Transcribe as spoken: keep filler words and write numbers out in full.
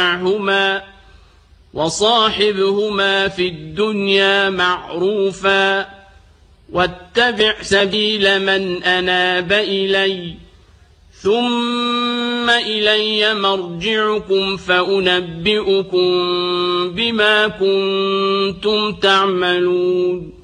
معهما وصاحبهما في الدنيا معروفا واتبع سبيل من أناب إلي ثم إلي مرجعكم فأنبئكم بما كنتم تعملون